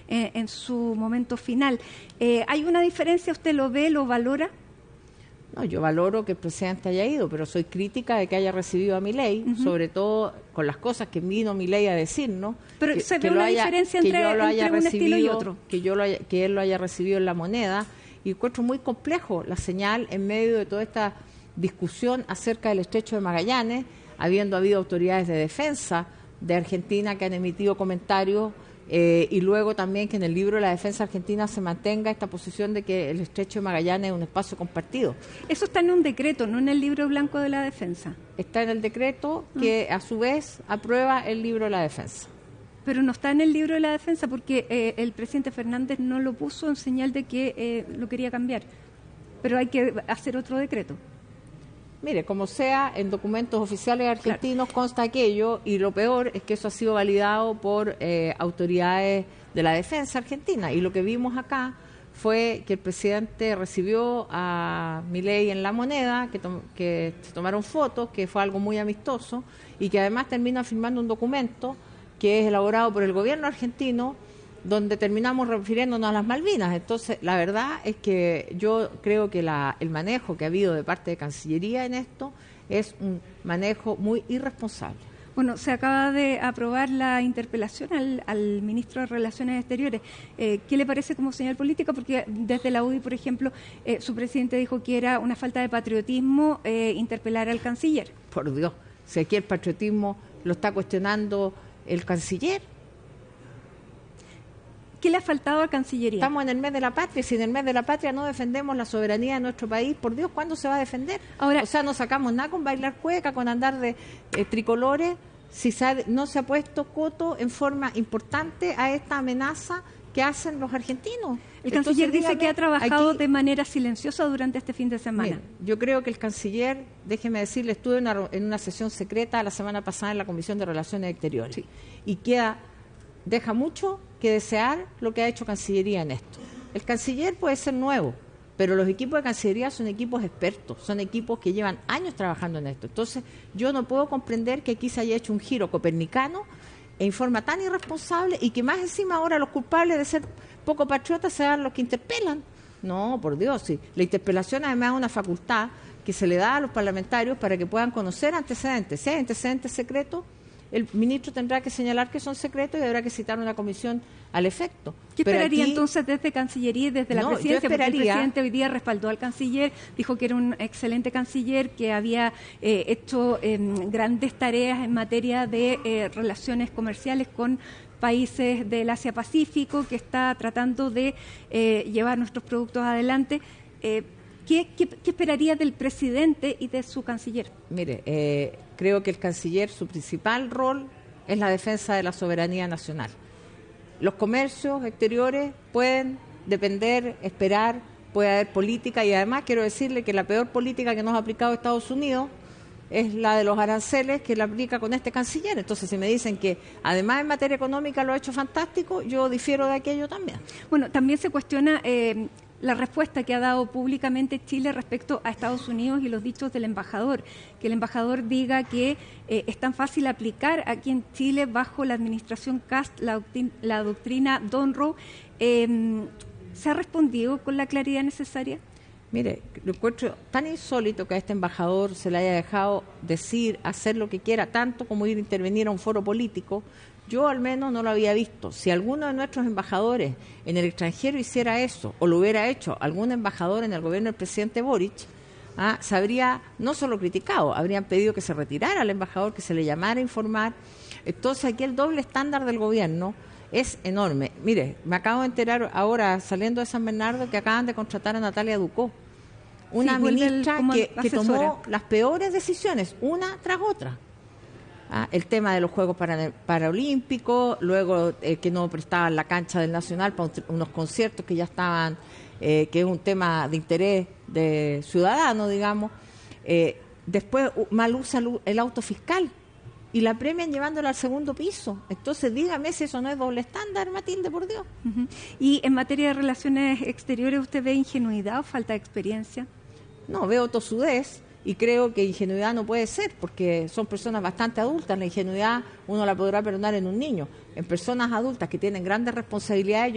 en su momento final. ¿Hay una diferencia? ¿Usted lo ve, lo valora? No, yo valoro que el presidente haya ido, pero soy crítica de que haya recibido a Milei, sobre todo con las cosas que vino Milei a decir, ¿no? Pero se ve una diferencia entre un estilo y otro. Que él lo haya recibido en La Moneda, y encuentro muy complejo la señal en medio de toda esta discusión acerca del Estrecho de Magallanes, habiendo habido autoridades de defensa de Argentina que han emitido comentarios, y luego también que en el libro de la defensa argentina se mantenga esta posición de que el Estrecho de Magallanes es un espacio compartido. Eso está en un decreto, no en el libro blanco de la defensa. Está en el decreto que a su vez aprueba el libro de la defensa. Pero no está en el libro de la defensa porque el presidente Fernández no lo puso en señal de que lo quería cambiar. Pero hay que hacer otro decreto. Mire, como sea, en documentos oficiales argentinos consta aquello, y lo peor es que eso ha sido validado por autoridades de la defensa argentina. Y lo que vimos acá fue que el presidente recibió a Milei en La Moneda, que se tomaron fotos, que fue algo muy amistoso, y que además termina firmando un documento que es elaborado por el gobierno argentino, donde terminamos refiriéndonos a las Malvinas. Entonces, la verdad es que yo creo que el manejo que ha habido de parte de Cancillería en esto es un manejo muy irresponsable. Bueno, se acaba de aprobar la interpelación al ministro de Relaciones Exteriores. ¿Qué le parece como señal política? Porque desde la UDI, por ejemplo, su presidente dijo que era una falta de patriotismo interpelar al canciller. Por Dios, si aquí el patriotismo lo está cuestionando el canciller. ¿Qué le ha faltado a Cancillería? Estamos en el mes de la patria, y si en el mes de la patria no defendemos la soberanía de nuestro país, por Dios, ¿cuándo se va a defender? Ahora, o sea, no sacamos nada con bailar cueca, con andar de tricolores, si no se ha puesto coto en forma importante a esta amenaza que hacen los argentinos. El canciller dice que ha trabajado de manera silenciosa durante este fin de semana. Mira, yo creo que el canciller, déjeme decirle, estuve en una sesión secreta la semana pasada en la Comisión de Relaciones Exteriores, sí, y deja mucho que desear lo que ha hecho Cancillería en esto. El canciller puede ser nuevo, pero los equipos de Cancillería son equipos expertos, son equipos que llevan años trabajando en esto. Entonces, yo no puedo comprender que aquí se haya hecho un giro copernicano en forma tan irresponsable, y que más encima ahora los culpables de ser poco patriotas sean los que interpelan. No, por Dios, sí. La interpelación además es una facultad que se le da a los parlamentarios para que puedan conocer antecedentes. Si hay antecedentes secretos, el ministro tendrá que señalar que son secretos y habrá que citar una comisión al efecto. ¿Qué esperaría entonces desde Cancillería y desde la presidencia? Porque el presidente hoy día respaldó al canciller, dijo que era un excelente canciller, que había hecho grandes tareas en materia de relaciones comerciales con países del Asia-Pacífico, que está tratando de llevar nuestros productos adelante. ¿Qué esperaría del presidente y de su canciller? Mire, creo que el canciller, su principal rol es la defensa de la soberanía nacional. Los comercios exteriores pueden depender, esperar, puede haber política, y además quiero decirle que la peor política que nos ha aplicado Estados Unidos es la de los aranceles, que la aplica con este canciller. Entonces, si me dicen que además en materia económica lo ha hecho fantástico, yo difiero de aquello también. Bueno, también se cuestiona la respuesta que ha dado públicamente Chile respecto a Estados Unidos y los dichos del embajador, que el embajador diga que es tan fácil aplicar aquí en Chile bajo la administración Kast la doctrina Donroe. ¿Se ha respondido con la claridad necesaria? Mire, lo encuentro tan insólito que a este embajador se le haya dejado decir, hacer lo que quiera, tanto como ir a intervenir a un foro político. Yo al menos no lo había visto. Si alguno de nuestros embajadores en el extranjero hiciera eso, o lo hubiera hecho algún embajador en el gobierno del presidente Boric, se habría no solo criticado, habrían pedido que se retirara al embajador, que se le llamara a informar. Entonces aquí el doble estándar del gobierno es enorme. Mire, me acabo de enterar ahora, saliendo de San Bernardo, que acaban de contratar a Natalia Ducó, una ministra que tomó las peores decisiones, una tras otra. El tema de los Juegos Paralímpicos, luego que no prestaban la cancha del Nacional para unos conciertos que ya estaban, que es un tema de interés de ciudadano, digamos. Después mal usa el auto fiscal y la premian llevándola al segundo piso. Entonces dígame si eso no es doble estándar, Matilde, por Dios. ¿Y en materia de relaciones exteriores usted ve ingenuidad o falta de experiencia? No, veo tosudez. Y creo que ingenuidad no puede ser, porque son personas bastante adultas. La ingenuidad uno la podrá perdonar en un niño. En personas adultas que tienen grandes responsabilidades,